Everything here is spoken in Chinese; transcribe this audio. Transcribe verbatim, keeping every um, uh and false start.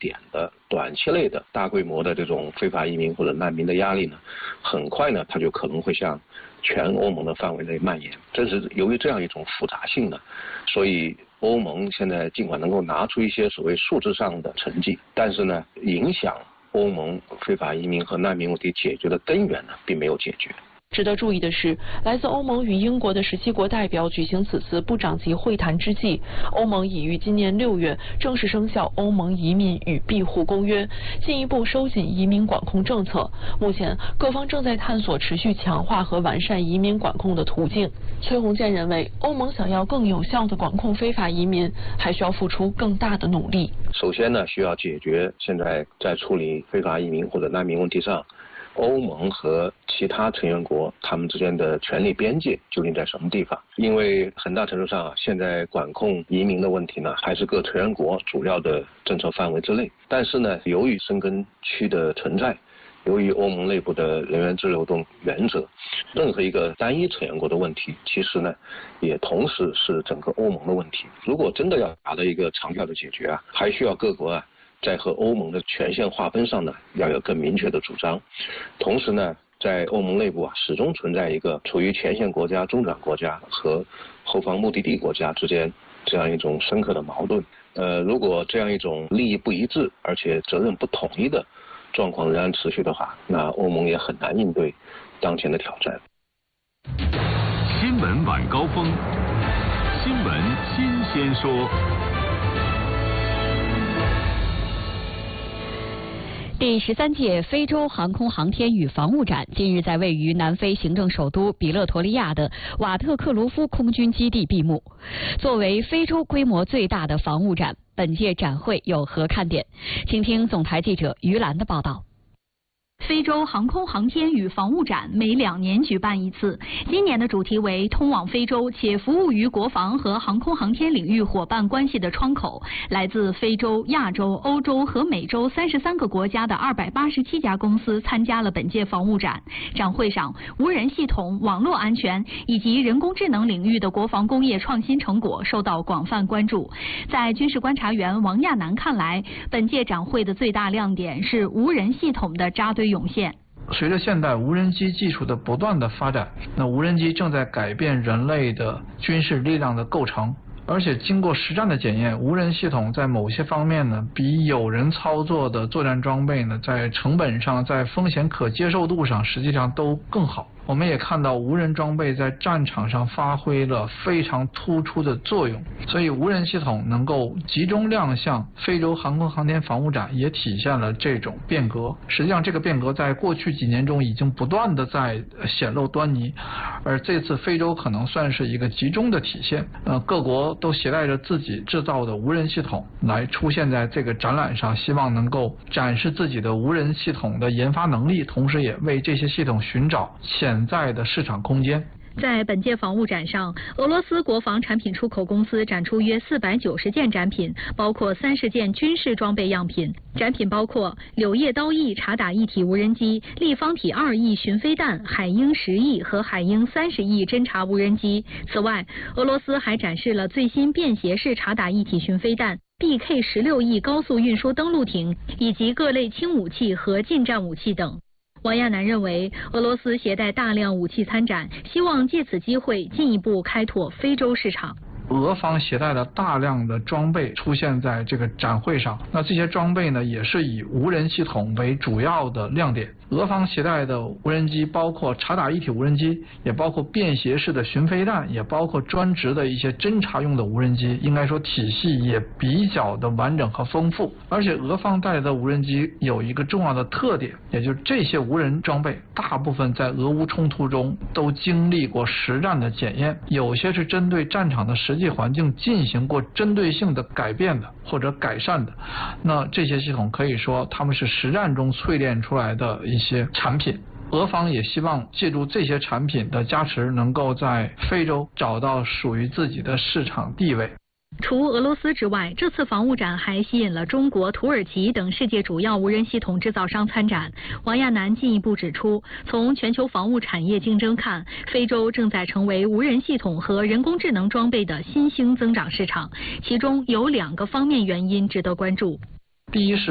点的短期内的大规模的这种非法移民或者难民的压力呢，很快呢，它就可能会向全欧盟的范围内蔓延。正是由于这样一种复杂性呢，所以欧盟现在尽管能够拿出一些所谓数字上的成绩，但是呢，影响欧盟非法移民和难民问题解决的根源呢，并没有解决。 值得注意的是，来自欧盟与英国的十七国代表举行此次部长级会谈之际，欧盟已于今年六月正式生效《欧盟移民与庇护公约》，进一步收紧移民管控政策。目前，各方正在探索持续强化和完善移民管控的途径。崔洪建认为，欧盟想要更有效地管控非法移民，还需要付出更大的努力。 首先呢，需要解决现在在处理非法移民或者难民问题上，欧盟和其他成员国他们之间的权力边界究竟在什么地方？因为很大程度上啊，现在管控移民的问题呢，还是各成员国主要的政策范围之内。但是呢，由于申根区的存在，由于欧盟内部的人员自由流动原则，任何一个单一成员国的问题，其实呢，也同时是整个欧盟的问题。如果真的要达到一个长效的解决啊，还需要各国啊，在和欧盟的权限划分上呢，要有更明确的主张。同时呢，在欧盟内部啊，始终存在一个处于前线国家、中转国家和后方目的地国家之间这样一种深刻的矛盾。呃，如果这样一种利益不一致，而且责任不统一的状况仍然持续的话，那欧盟也很难应对当前的挑战。 新闻晚高峰，新闻新鲜说。 第十三届非洲航空航天与防务展近日在位于南非行政首都比勒陀利亚的瓦特克卢夫空军基地闭幕。作为非洲规模最大的防务展，本届展会有何看点？请听总台记者于兰的报道。 非洲航空航天与防务展每两年举办一次，今年的主题为通往非洲且服务于国防和航空航天领域伙伴关系的窗口。来自非洲、亚洲、欧洲和美洲三十三个国家的二百八十七家公司参加了本届防务展。展会上，无人系统、网络安全以及人工智能领域的国防工业创新成果受到广泛关注。在军事观察员王亚楠看来，本届展会的最大亮点是无人系统的扎堆涌现。 随着现代无人机技术的不断的发展，那无人机正在改变人类的军事力量的构成，而且经过实战的检验，无人系统在某些方面呢，比有人操作的作战装备呢，在成本上、在风险可接受度上，实际上都更好。我们也看到无人装备在战场上发挥了非常突出的作用，所以无人系统能够集中亮相非洲航空航天防务展，也体现了这种变革。实际上这个变革在过去几年中已经不断的在显露端倪，而这次非洲可能算是一个集中的体现。呃，各国都携带着自己制造的无人系统来出现在这个展览上，希望能够展示自己的无人系统的研发能力，同时也为这些系统寻找潜在的市场空间。 在本届防务展上，俄罗斯国防产品出口公司展出约四百九十件展品，包括三十件军事装备样品。展品包括柳叶刀 E 察打一体无人机、立方体二 E 巡飞弹、海鹰十 E 和海鹰三十 E 侦察无人机。此外，俄罗斯还展示了最新便携式察打一体巡飞弹、B K 十六 E 高速运输登陆艇以及各类轻武器和近战武器等。王亚楠认为，俄罗斯携带大量武器参展，希望借此机会进一步开拓非洲市场。 俄方携带了大量的装备出现在这个展会上，那这些装备呢，也是以无人系统为主要的亮点。俄方携带的无人机包括察打一体无人机，也包括便携式的巡飞弹，也包括专职的一些侦察用的无人机，应该说体系也比较的完整和丰富。而且俄方带来的无人机有一个重要的特点，也就是这些无人装备大部分在俄乌冲突中都经历过实战的检验，有些是针对战场的实际环境进行过针对性的改变的或者改善的。那这些系统可以说他们是实战中淬炼出来的一些产品。俄方也希望借助这些产品的加持，能够在非洲找到属于自己的市场地位。 除俄罗斯之外，这次防务展还吸引了中国、土耳其等世界主要无人系统制造商参展。王亚楠进一步指出，从全球防务产业竞争看，非洲正在成为无人系统和人工智能装备的新兴增长市场，其中有两个方面原因值得关注。 第一是